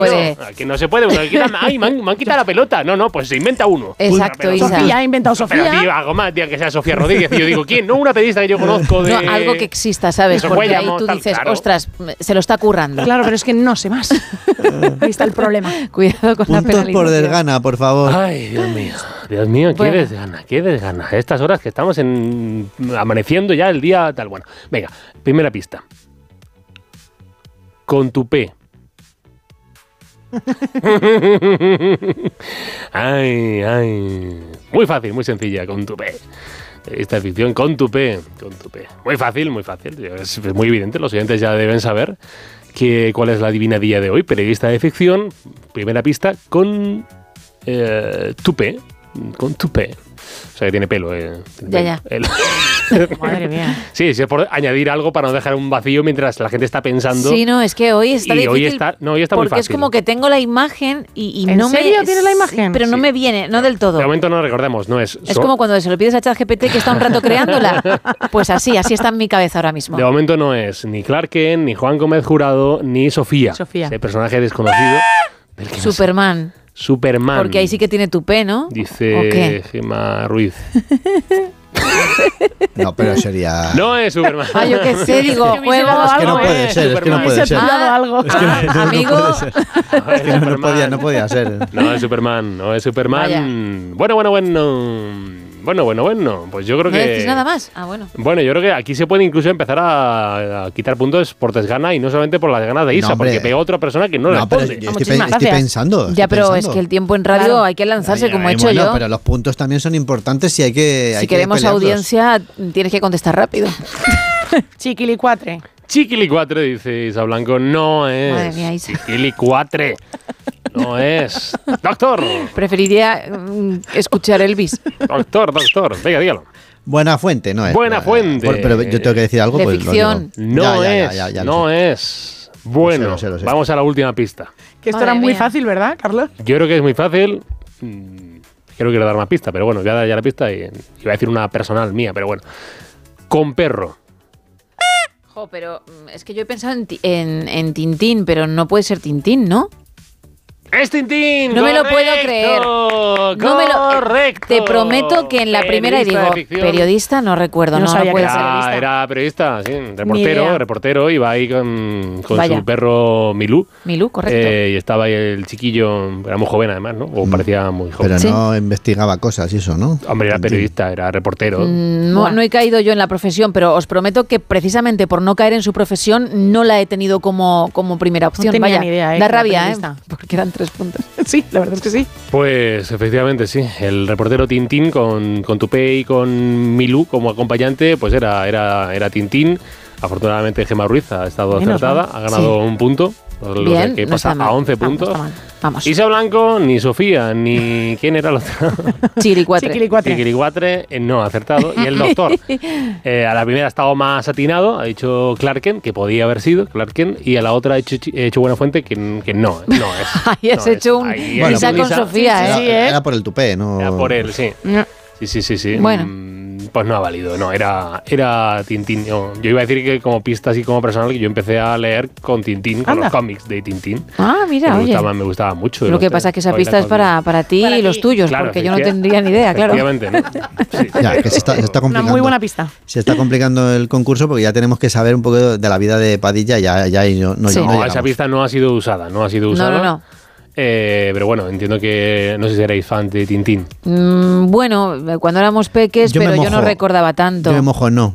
Que no se puede. Ay, me han quitado la pelota. No, pues se inventa uno. Exacto, Sofía ha inventado Sofía. Pero, tío, algo más, tío, que sea Sofía Rodríguez. Y yo digo, ¿quién? No una periodista que yo conozco de... No, algo que exista, ¿sabes? Porque ahí tú dices, ostras, se lo está currando. Claro, pero es que no sé más. Ahí está el problema. Cuidado con la penalización. Puntos por desgana, por favor. Ay, Dios mío, qué desgana. A estas horas que estamos amaneciendo ya el día tal. Bueno, venga, primera pista. Con tu P. Ay. Muy fácil, muy sencilla, con tu P. Esta ficción con tu P. Muy fácil. Es muy evidente, los oyentes ya deben saber cuál es la adivinadilla de hoy. Periodista de ficción, primera pista, con tu P. Con tu P. O sea, que tiene pelo. Ya. Madre mía. Sí, es por añadir algo para no dejar un vacío mientras la gente está pensando. Sí, no, es que hoy está difícil. Hoy está muy fácil. Porque es como que tengo la imagen y ¿En no me... serio tienes la imagen? Pero no me viene, no del todo. De momento no recordemos, no es... Es como cuando se lo pides a ChatGPT que está un rato creándola. Pues así está en mi cabeza ahora mismo. De momento no es ni Clark Kent, ni Juan Gómez Jurado, ni Sofía. Ese personaje desconocido. Del que Superman. Porque ahí sí que tiene tu P, ¿no? Dice Gemma Ruiz. No, pero sería... No es Superman. Yo qué sé, digo, juego. Es que no puede ser, es que no puede ser. Algo. Es que amigo. No puede ser. Es que no podía ser. No es Superman. Vaya. Bueno. Pues yo creo que... ¿No decís nada más? Bueno. Bueno, yo creo que aquí se puede incluso empezar a quitar puntos por desgana y no solamente por las ganas de Isa, porque pega a otra persona que no responde. Pero estoy pensando. Es que el tiempo en radio hay que lanzarse como he hecho yo. Pero los puntos también son importantes y hay que... Si queremos audiencia, tienes que contestar rápido. Chiquilicuatre. Chiquilicuatre, dice Isa Blanco. No es. Madre mía, Isa. Chiquilicuatre. No es. Doctor. Preferiría escuchar Elvis. Doctor. Venga, dígalo. Buena Fuente, no es. Buena Fuente. Pero yo tengo que decir algo. De pues ficción. No es. Bueno, lo sé. Vamos a la última pista. Que esto era muy fácil, ¿verdad, Carlos? Yo creo que es muy fácil. Creo que quiero dar más pista, pero bueno, voy a dar ya la pista y iba a decir una personal mía, pero bueno. Con perro. Pero es que yo he pensado en Tintín, pero no puede ser Tintín, ¿no? ¡Es Tintín! No me lo puedo creer. Correcto. Te prometo que en la primera digo, periodista no recuerdo, no puede ser. Era periodista, sí, reportero, iba ahí con su perro Milú. Milú, correcto. Y estaba ahí el chiquillo, era muy joven además, ¿no? O parecía muy joven. Pero no investigaba cosas y eso, ¿no? Hombre, era periodista, era reportero. No he caído yo en la profesión, pero os prometo que precisamente por no caer en su profesión no la he tenido como primera opción. No tenía ni idea, da rabia, porque eran 3 puntos. Sí, la verdad es que sí. Pues efectivamente sí, el reportero Tintín con Tupé y con Milú como acompañante, pues era Tintín. Afortunadamente Gemma Ruiz ha estado acertada, ha ganado un punto. Bien, que pasa a 11 puntos. Vamos. Isa Blanco, ni Sofía, ni ¿quién era el otro? Chiquilicuatre no ha acertado. Y el doctor, a la primera ha estado más atinado, ha dicho Clark Kent, que podía haber sido Clark Kent, y a la otra ha hecho Buena Fuente, que no es. Ahí has hecho un Isa con Sofía, Era por el tupé, ¿no? Era por él, sí. Sí. Bueno. Pues no ha valido, no, era Tintín. Yo iba a decir que como pista así como personal, que yo empecé a leer con Tintín, con los cómics de Tintín. Mira, me gustaba mucho. Lo que pasa es que esa pista es para ti y los tuyos, claro, porque yo no tendría ni idea, claro. Efectivamente, ¿no? Sí. Ya, que se está complicando. Una muy buena pista. Se está complicando el concurso porque ya tenemos que saber un poco de la vida de Padilla, no esa pista no ha sido usada, No. Pero bueno, entiendo que no sé si erais fan de Tintín. Bueno, cuando éramos peques, pero yo no recordaba tanto. Yo me mojo, no.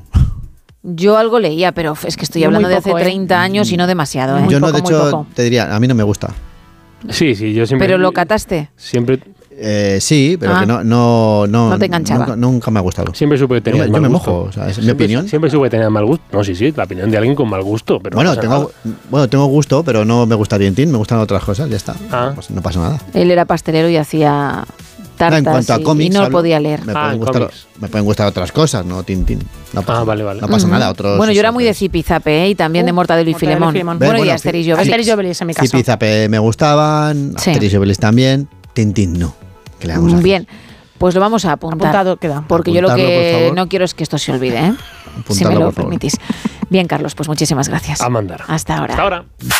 Yo algo leía, pero es que estoy hablando de hace 30 años y no demasiado. Yo no, de hecho, te diría, a mí no me gusta. Sí, yo siempre... ¿Pero lo cataste? Siempre... Sí, pero que no te enganchaba. Nunca me ha gustado. Siempre supe que tenía yo me mojo, o sea, es mi opinión. Siempre supe que tenía mal gusto. No, sí, la opinión de alguien con mal gusto. Pero tengo gusto, pero no me gusta Tintín, me gustan otras cosas, ya está. Pues no pasa nada. Él era pastelero y hacía tartas en cuanto a cómics, y no podía leer. Me pueden gustar otras cosas, no Tintín. No pasa, vale. No pasa nada. Bueno, yo era muy de Zipizape y también de Mortadelo y Filemón. Bueno, y Asterix y Obelix. Asterix y Obelix en mi caso. Zipizape me gustaban, Asterix y Obelix también, Tintín no. ¿Qué le vamos a hacer? Bien, pues lo vamos a apuntar. Apuntado queda. Porque yo lo que no quiero es que esto se olvide, si me lo permitís. Bien, Carlos, pues muchísimas gracias. A mandar. Hasta ahora.